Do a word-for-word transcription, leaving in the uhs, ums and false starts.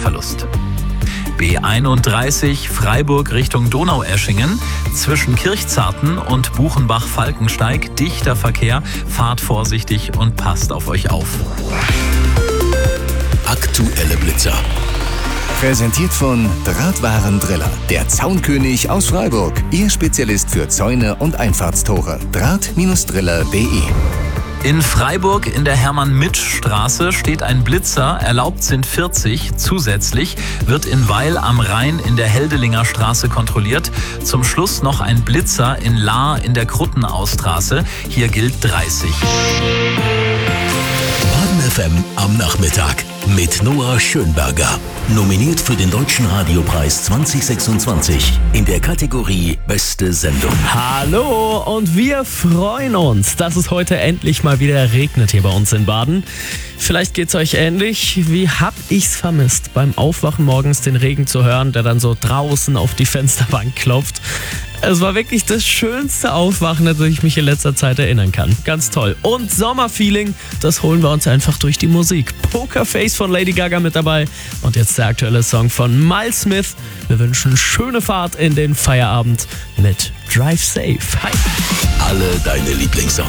Zeitverlust. B einunddreißig Freiburg Richtung Donaueschingen. Zwischen Kirchzarten und Buchenbach-Falkensteig dichter Verkehr. Fahrt vorsichtig und passt auf euch auf. Aktuelle Blitzer. Präsentiert von Drahtwarendriller, der Zaunkönig aus Freiburg. Ihr Spezialist für Zäune und Einfahrtstore. Draht-Driller punkt de. In Freiburg in der Hermann-Mitsch-Straße steht ein Blitzer, erlaubt sind vierzig. Zusätzlich wird in Weil am Rhein in der Heldelinger Straße kontrolliert. Zum Schluss noch ein Blitzer in Lahr in der Kruttenaustraße. Hier gilt dreißig. Baden F M am Nachmittag mit Noah Schönberger. Nominiert für den Deutschen Radiopreis zwanzig sechsundzwanzig in der Kategorie Beste Sendung. Hallo und wir freuen uns, dass es heute endlich mal wieder regnet hier bei uns in Baden. Vielleicht geht's euch ähnlich. Wie hab ich's vermisst, beim Aufwachen morgens den Regen zu hören, der dann so draußen auf die Fensterbank klopft. Es war wirklich das schönste Aufwachen, an das ich mich in letzter Zeit erinnern kann. Ganz toll. Und Sommerfeeling, das holen wir uns einfach durch die Musik. Pokerface von Lady Gaga mit dabei. Und jetzt der aktuelle Song von Miles Smith. Wir wünschen schöne Fahrt in den Feierabend mit Drive Safe. Hi. Alle deine Lieblingssongs.